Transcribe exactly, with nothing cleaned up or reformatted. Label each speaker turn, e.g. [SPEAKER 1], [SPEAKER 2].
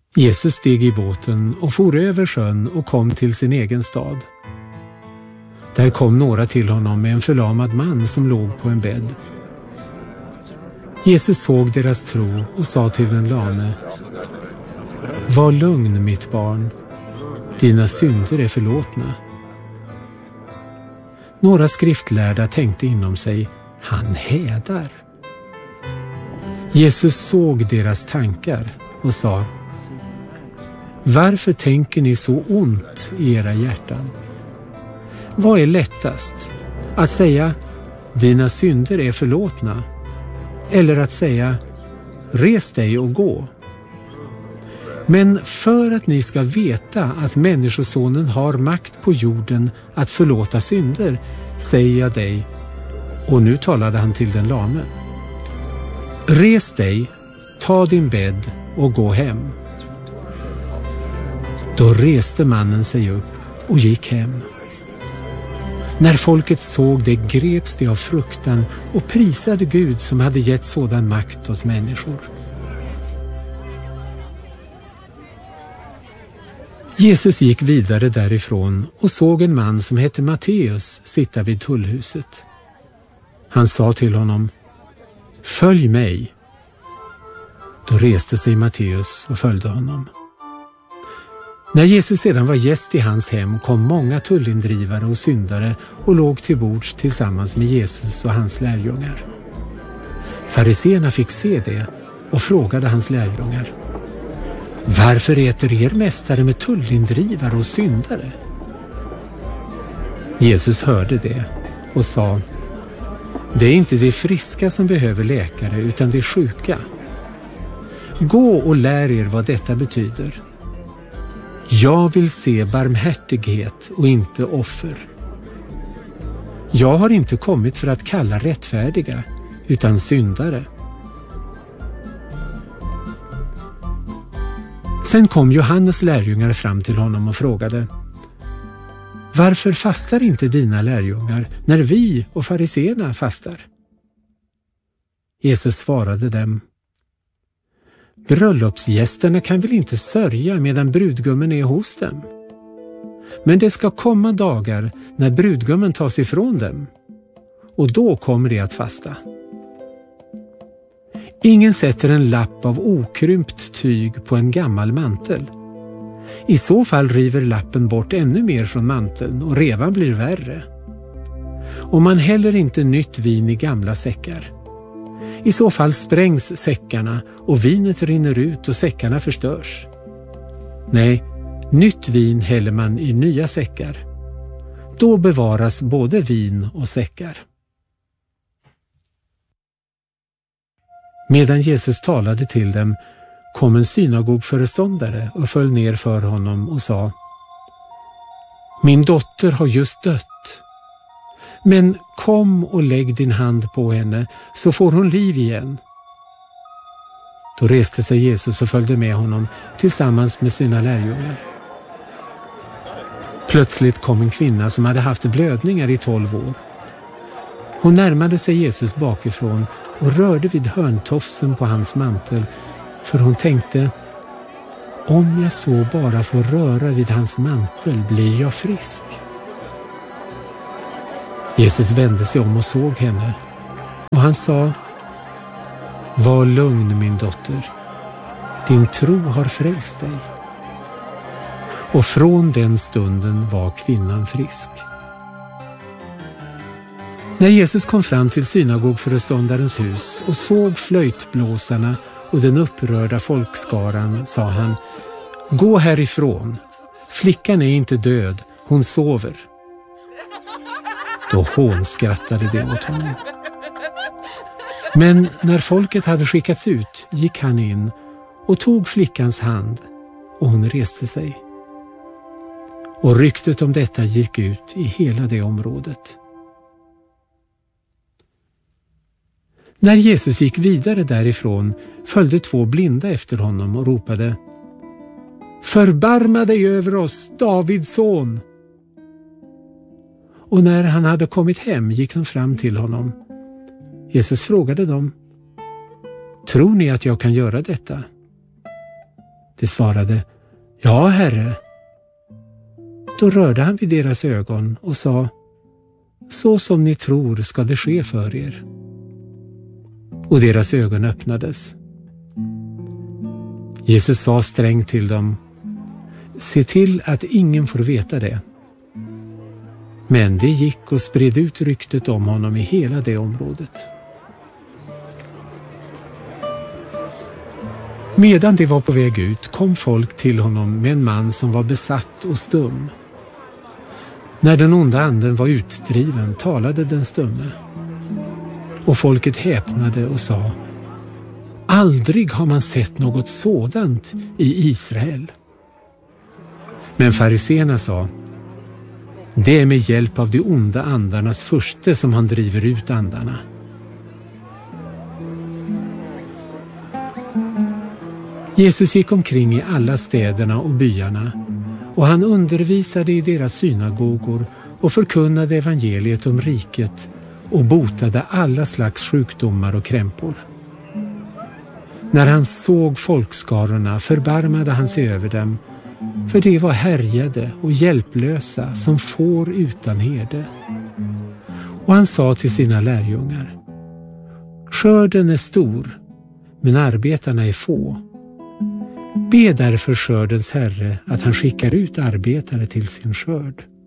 [SPEAKER 1] Jesus steg i båten och for över sjön och kom till sin egen stad. Där kom några till honom med en förlamad man som låg på en bädd. Jesus såg deras tro och sa till den lame: Var lugn, mitt barn, dina synder är förlåtna. Några skriftlärda tänkte inom sig: han hädar. Jesus såg deras tankar och sa: Varför tänker ni så ont i era hjärtan? Vad är lättast? Att säga: dina synder är förlåtna, eller att säga: res dig och gå? Men för att ni ska veta att Människosonen har makt på jorden att förlåta synder, säger jag dig, och nu talade han till den lame: res dig, ta din bädd och gå hem. Då reste mannen sig upp och gick hem. När folket såg det greps de av fruktan och prisade Gud som hade gett sådan makt åt människor. Jesus gick vidare därifrån och såg en man som hette Matteus sitta vid tullhuset. Han sa till honom: följ mig. Då reste sig Matteus och följde honom. När Jesus sedan var gäst i hans hem kom många tullindrivare och syndare och låg till bords tillsammans med Jesus och hans lärjungar. Fariseerna fick se det och frågade hans lärjungar: varför äter er mästare med tullindrivare och syndare? Jesus hörde det och sa: det är inte de friska som behöver läkare utan de sjuka. Gå och lär er vad detta betyder. Jag vill se barmhärtighet och inte offer. Jag har inte kommit för att kalla rättfärdiga utan syndare. Sen kom Johannes lärjungar fram till honom och frågade: varför fastar inte dina lärjungar när vi och fariseerna fastar? Jesus svarade dem: bröllopsgästerna kan väl inte sörja medan brudgummen är hos dem? Men det ska komma dagar när brudgummen tas ifrån dem, och då kommer de att fasta. Ingen sätter en lapp av okrympt tyg på en gammal mantel. I så fall river lappen bort ännu mer från manteln och revan blir värre. Och man häller inte nytt vin i gamla säckar. I så fall sprängs säckarna och vinet rinner ut och säckarna förstörs. Nej, nytt vin häller man i nya säckar. Då bevaras både vin och säckar. Medan Jesus talade till dem kom en synagogföreståndare och föll ner för honom och sa: min dotter har just dött. Men kom och lägg din hand på henne så får hon liv igen. Då reste sig Jesus och följde med honom tillsammans med sina lärjungar. Plötsligt kom en kvinna som hade haft blödningar i tolv år. Hon närmade sig Jesus bakifrån och rörde vid hörntofsen på hans mantel, för hon tänkte: om jag så bara får röra vid hans mantel blir jag frisk. Jesus vände sig om och såg henne, och han sa: var lugn, min dotter, din tro har frälst dig. Och från den stunden var kvinnan frisk. När Jesus kom fram till synagogföreståndarens hus och såg flöjtblåsarna och den upprörda folkskaran, sa han: gå härifrån, flickan är inte död, hon sover. Då hånskrattade de åt honom. Men när folket hade skickats ut gick han in och tog flickans hand, och hon reste sig. Och ryktet om detta gick ut i hela det området. När Jesus gick vidare därifrån följde två blinda efter honom och ropade: förbarma dig över oss, Davids son! Och när han hade kommit hem gick de fram till honom. Jesus frågade dem: tror ni att jag kan göra detta? De svarade: Ja, Herre. Då rörde han vid deras ögon och sa: Så som ni tror ska det ske för er. Och deras ögon öppnades. Jesus sa strängt till dem: Se till att ingen får veta det. Men det gick och spred ut ryktet om honom i hela det området. Medan de var på väg ut kom folk till honom med en man som var besatt och stum. När den onda anden var utdriven talade den stumme. Och folket häpnade och sa: Aldrig har man sett något sådant i Israel. Men fariséerna sa: Det är med hjälp av de onda andarnas furste som han driver ut andarna. Jesus gick omkring i alla städerna och byarna, och han undervisade i deras synagogor och förkunnade evangeliet om riket och botade alla slags sjukdomar och krämpor. När han såg folkskarorna förbarmade han sig över dem, för de var härjade och hjälplösa som får utan herde. Och han sa till sina lärjungar: Skörden är stor, men arbetarna är få. Be därför skördens Herre att han skickar ut arbetare till sin skörd.